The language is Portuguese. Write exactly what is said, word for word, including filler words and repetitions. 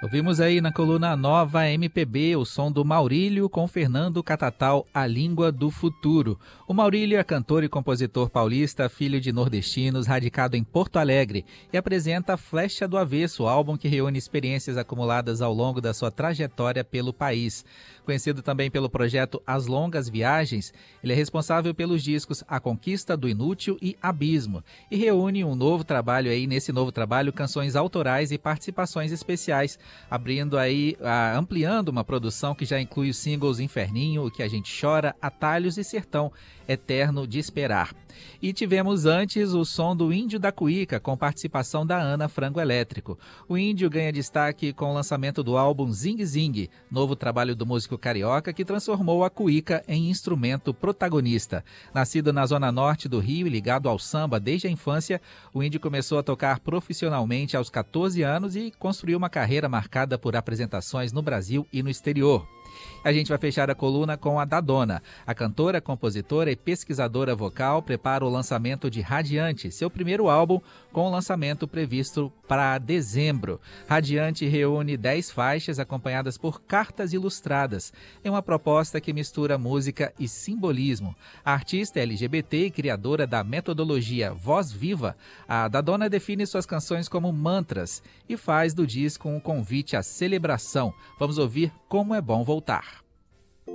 Ouvimos aí na coluna Nova M P B o som do Maurílio com Fernando Catatal, A Língua do Futuro. O Maurílio é cantor e compositor paulista, filho de nordestinos, radicado em Porto Alegre, e apresenta Flecha do Avesso, álbum que reúne experiências acumuladas ao longo da sua trajetória pelo país. Conhecido também pelo projeto As Longas Viagens, ele é responsável pelos discos A Conquista do Inútil e Abismo, e reúne um novo trabalho aí, nesse novo trabalho, canções autorais e participações especiais, abrindo aí, ah, ampliando uma produção que já inclui os singles Inferninho, O Que a Gente Chora, Atalhos e Sertão Eterno de Esperar. E tivemos antes o som do Índio da Cuíca, com participação da Ana Frango Elétrico. O Índio ganha destaque com o lançamento do álbum Zing Zing, novo trabalho do músico carioca que transformou a cuíca em instrumento protagonista. Nascido na zona norte do Rio e ligado ao samba desde a infância, o Índio começou a tocar profissionalmente aos catorze anos e construiu uma carreira marcada por apresentações no Brasil e no exterior. A gente vai fechar a coluna com a Dadona. A cantora, compositora e pesquisadora vocal prepara o lançamento de Radiante, seu primeiro álbum, com o lançamento previsto para dezembro. Radiante reúne dez faixas acompanhadas por cartas ilustradas, em uma proposta que mistura música e simbolismo. A artista L G B T e criadora da metodologia Voz Viva, a Dadona define suas canções como mantras e faz do disco um convite à celebração. Vamos ouvir Como é Bom Voltar.